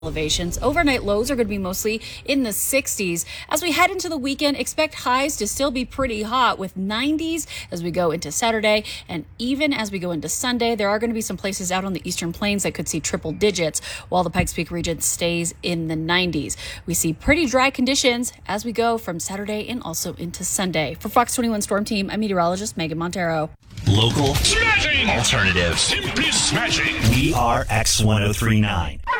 elevations. Overnight lows are going to be mostly in the 60s. As we head into the weekend, expect highs to still be pretty hot with 90s as we go into Saturday. And even as we go into Sunday, there are going to be some places out on the eastern plains that could see triple digits, while the Pikes Peak region stays in the 90s. We see pretty dry conditions as we go from Saturday and also into Sunday. For Fox 21 Storm Team, I'm meteorologist Megan Montero. Local Smashing! alternatives. Simply smashing! We are X1039.